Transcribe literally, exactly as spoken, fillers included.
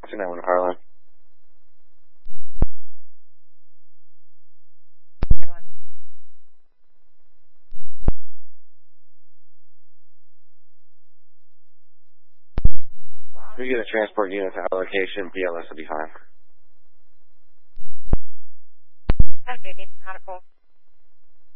two nine one Harlan. If you get a transport unit to our location, B L S will be fine. Okay, how to call.